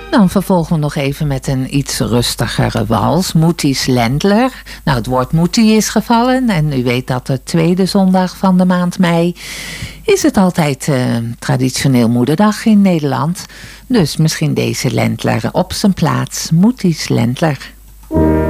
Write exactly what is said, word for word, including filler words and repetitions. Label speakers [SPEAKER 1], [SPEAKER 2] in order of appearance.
[SPEAKER 1] Dan vervolgen we nog even met een iets rustigere wals. Moetie's Ländler. Nou, het woord Moetie is gevallen. En u weet dat de tweede zondag van de maand mei is het altijd uh, traditioneel moederdag in Nederland. Dus misschien deze Ländler op zijn plaats. Moetie's Ländler.